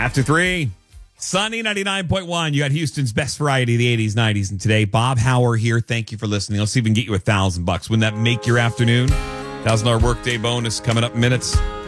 After 3, Sunny 99.1. You got Houston's best variety of the 80s, 90s, and today. Bob Hauer here. Thank you for listening. Let's see if we can get you $1,000. Wouldn't that make your afternoon? $1,000 workday bonus coming up in minutes.